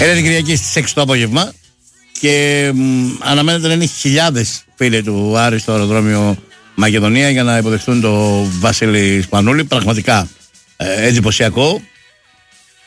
Είναι την Κυριακή στις 6 το απόγευμα και αναμένεται να είναι χιλιάδες φίλοι του Άρη στο αεροδρόμιο Μακεδονία για να υποδεχτούν τον Βασίλη Σπανούλη. Πραγματικά εντυπωσιακό.